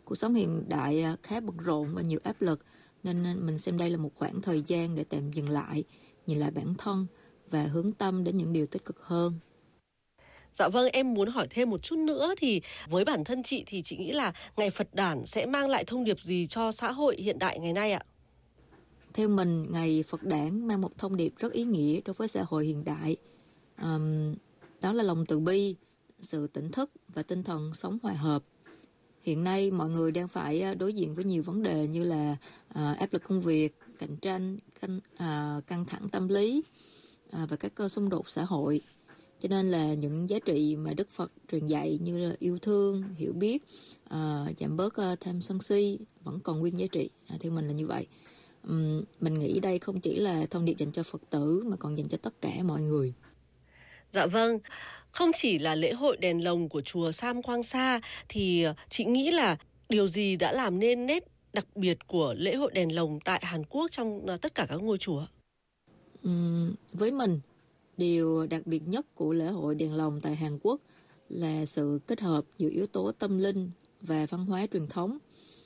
Cuộc sống hiện đại khá bận rộn và nhiều áp lực, nên mình xem đây là một khoảng thời gian để tạm dừng lại, nhìn lại bản thân và hướng tâm đến những điều tích cực hơn. Dạ vâng, em muốn hỏi thêm một chút nữa thì với bản thân chị thì chị nghĩ là ngày Phật đản sẽ mang lại thông điệp gì cho xã hội hiện đại ngày nay ạ? Theo mình, ngày Phật đản mang một thông điệp rất ý nghĩa đối với xã hội hiện đại. Đó là lòng từ bi, sự tỉnh thức và tinh thần sống hòa hợp. Hiện nay mọi người đang phải đối diện với nhiều vấn đề như là áp lực công việc, cạnh tranh, căng thẳng tâm lý và các cơ xung đột xã hội. Cho nên là những giá trị mà Đức Phật truyền dạy như là yêu thương, hiểu biết, giảm bớt tham sân si vẫn còn nguyên giá trị. Theo mình là như vậy. Mình nghĩ đây không chỉ là thông điệp dành cho Phật tử mà còn dành cho tất cả mọi người. Dạ vâng, không chỉ là lễ hội đèn lồng của chùa Sam Quang Sa thì chị nghĩ là điều gì đã làm nên nét đặc biệt của lễ hội đèn lồng tại Hàn Quốc trong tất cả các ngôi chùa? Với mình, điều đặc biệt nhất của lễ hội đèn lồng tại Hàn Quốc là sự kết hợp giữa yếu tố tâm linh và văn hóa truyền thống.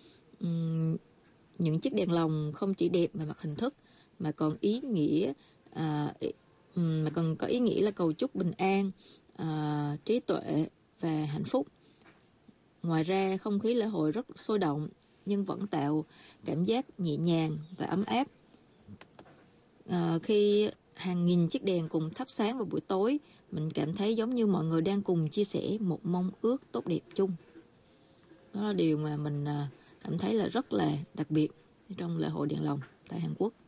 Những chiếc đèn lồng không chỉ đẹp về mặt hình thức mà còn có ý nghĩa là cầu chúc bình an, trí tuệ và hạnh phúc. Ngoài ra, không khí lễ hội rất sôi động nhưng vẫn tạo cảm giác nhẹ nhàng và ấm áp. Khi hàng nghìn chiếc đèn cùng thắp sáng vào buổi tối, mình cảm thấy giống như mọi người đang cùng chia sẻ một mong ước tốt đẹp chung. Đó là điều mà mình cảm thấy là rất là đặc biệt trong lễ hội đèn lồng tại Hàn Quốc.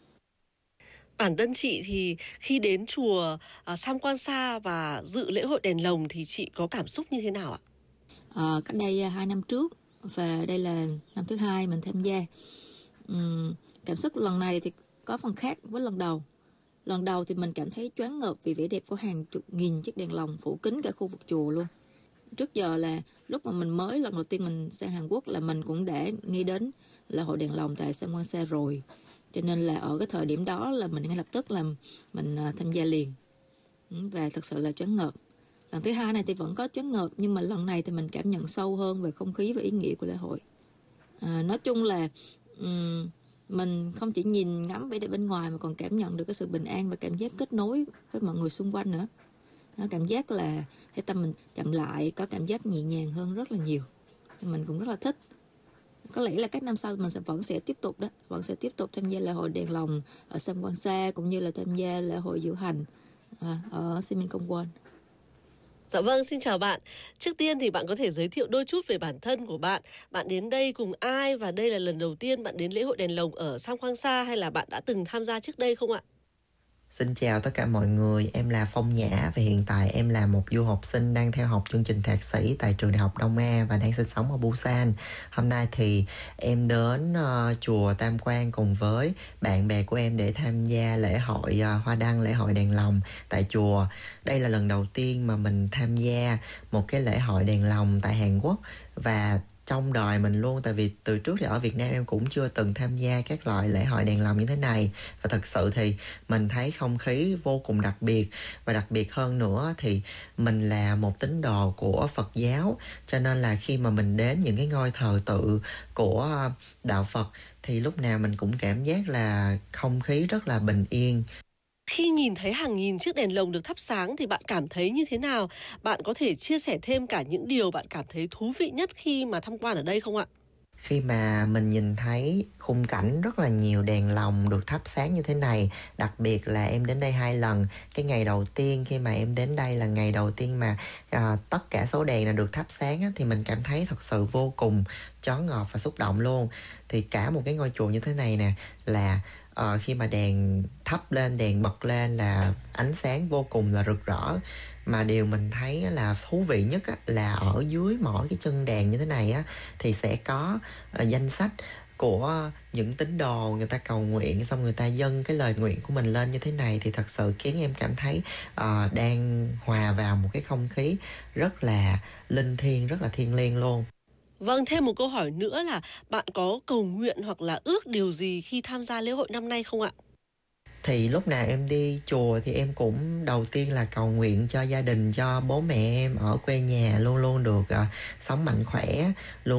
Bản thân chị thì khi đến chùa Sam Quang Sa và dự lễ hội đèn lồng thì chị có cảm xúc như thế nào ạ? Cách đây 2 năm trước và đây là năm thứ 2 mình tham gia. Cảm xúc lần này thì có phần khác với lần đầu. Lần đầu thì mình cảm thấy choáng ngợp vì vẻ đẹp của hàng chục nghìn chiếc đèn lồng phủ kín cả khu vực chùa luôn. Trước giờ là lúc mà mình mới lần đầu tiên mình sang Hàn Quốc là mình cũng đã nghĩ đến lễ hội đèn lồng tại Sam Quang Sa rồi. Cho nên là ở cái thời điểm đó là mình ngay lập tức là mình tham gia liền. Và thật sự là choáng ngợp. Lần thứ 2 này thì vẫn có choáng ngợp, nhưng mà lần này thì mình cảm nhận sâu hơn về không khí và ý nghĩa của lễ hội. Nói chung là mình không chỉ nhìn ngắm vẻ đẹp bên ngoài mà còn cảm nhận được cái sự bình an và cảm giác kết nối với mọi người xung quanh nữa. Nó cảm giác là cái tâm mình chậm lại, có cảm giác nhẹ nhàng hơn rất là nhiều. Mình cũng rất là thích. Có lẽ là các năm sau mình vẫn sẽ tiếp tục tham gia lễ hội đèn lồng ở Sam Quang Sa cũng như là tham gia lễ hội diễu hành ở Simin-Công-won. Dạ vâng, xin chào bạn. Trước tiên thì bạn có thể giới thiệu đôi chút về bản thân của bạn. Bạn đến đây cùng ai và đây là lần đầu tiên bạn đến lễ hội đèn lồng ở Sam Quang Sa hay là bạn đã từng tham gia trước đây không ạ? Xin chào tất cả mọi người, em là Phong Nhã và hiện tại em là một du học sinh đang theo học chương trình thạc sĩ tại trường Đại học Đông A và đang sinh sống ở Busan. Hôm nay thì em đến chùa Tam Quan cùng với bạn bè của em để tham gia lễ hội Hoa Đăng, lễ hội đèn lồng tại chùa. Đây là lần đầu tiên mà mình tham gia một cái lễ hội đèn lồng tại Hàn Quốc và trong đời mình luôn, tại vì từ trước thì ở Việt Nam em cũng chưa từng tham gia các loại lễ hội đèn lồng như thế này. Và thật sự thì mình thấy không khí vô cùng đặc biệt. Và đặc biệt hơn nữa thì mình là một tín đồ của Phật giáo, cho nên là khi mà mình đến những cái ngôi thờ tự của đạo Phật thì lúc nào mình cũng cảm giác là không khí rất là bình yên. Khi nhìn thấy hàng nghìn chiếc đèn lồng được thắp sáng thì bạn cảm thấy như thế nào? Bạn có thể chia sẻ thêm cả những điều bạn cảm thấy thú vị nhất khi mà tham quan ở đây không ạ? Khi mà mình nhìn thấy khung cảnh rất là nhiều đèn lồng được thắp sáng như thế này, đặc biệt là em đến đây 2 lần. Cái ngày đầu tiên khi mà em đến đây là ngày đầu tiên mà tất cả số đèn là được thắp sáng á, thì mình cảm thấy thật sự vô cùng choáng ngợp và xúc động luôn. Thì cả một cái ngôi chùa như thế này nè là khi mà đèn thắp lên, đèn bật lên là ánh sáng vô cùng là rực rỡ. Mà điều mình thấy là thú vị nhất là ở dưới mỗi cái chân đèn như thế này thì sẽ có danh sách của những tín đồ, người ta cầu nguyện xong người ta dâng cái lời nguyện của mình lên như thế này, thì thật sự khiến em cảm thấy đang hòa vào một cái không khí rất là linh thiêng, rất là thiêng liêng luôn. Vâng, thêm một câu hỏi nữa là bạn có cầu nguyện hoặc là ước điều gì khi tham gia lễ hội năm nay không ạ? Thì lúc nào em đi chùa thì em cũng đầu tiên là cầu nguyện cho gia đình, cho bố mẹ em ở quê nhà luôn luôn được sống mạnh khỏe, luôn